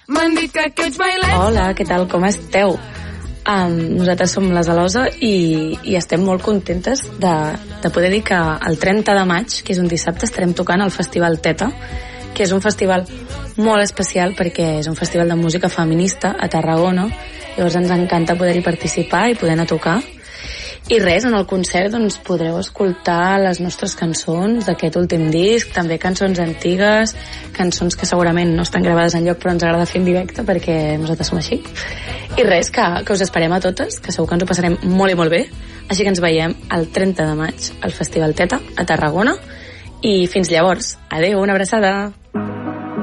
M'han dit que ets bailet. Hola, què tal, com esteu? Nosaltres som les Alosa i estem molt contentes de poder dir que el 30 de maig, que és un dissabte, estarem tocant al Festival Teta, que és un festival molt especial perquè és un festival de música feminista a Tarragona. Llavors ens encanta poder-hi participar i poder anar a tocar. I res, en el concert doncs, podreu escoltar les nostres cançons d'aquest últim disc, també cançons antigues, cançons que segurament no estan gravades enlloc però ens agrada fer en directe perquè nosaltres som així. I res, que us esperem a totes, que segur que ens ho passarem molt i molt bé. Així que ens veiem el 30 de maig al Festival Teta a Tarragona i fins llavors. Adéu, una abraçada.